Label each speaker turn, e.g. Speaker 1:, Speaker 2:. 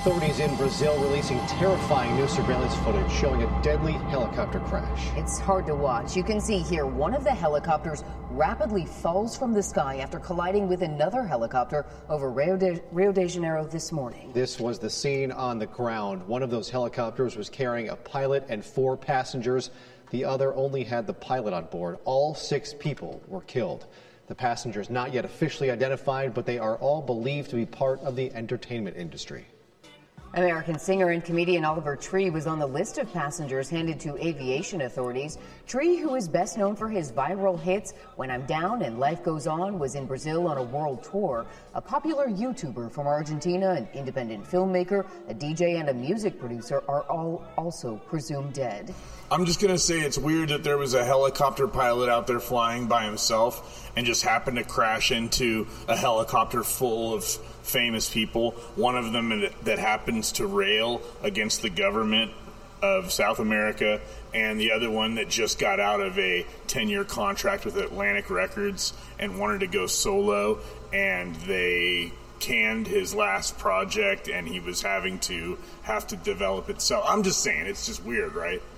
Speaker 1: Authorities in Brazil releasing terrifying new surveillance footage showing a deadly helicopter crash.
Speaker 2: It's hard to watch. You can see here one of the helicopters rapidly falls from the sky after colliding with another helicopter over Rio de Janeiro this morning.
Speaker 1: This was the scene on the ground. One of those helicopters was carrying a pilot and 4 passengers. The other only had the pilot on board. All 6 people were killed. The passengers not yet officially identified, but they are all believed to be part of the entertainment industry.
Speaker 2: American singer and comedian Oliver Tree was on the list of passengers handed to aviation authorities. Tree, who is best known for his viral hits When I'm Down and Life Goes On, was in Brazil on a world tour. A popular YouTuber from Argentina, an independent filmmaker, a DJ, and a music producer are all also presumed dead.
Speaker 3: I'm just going to say it's weird that there was a helicopter pilot out there flying by himself and just happened to crash into a helicopter full of famous people. One of them that happens to rail against the government of South America, and the other one that just got out of a 10-year contract with Atlantic Records and wanted to go solo, and they canned his last project and he was have to develop it. So I'm just saying, it's just weird, right?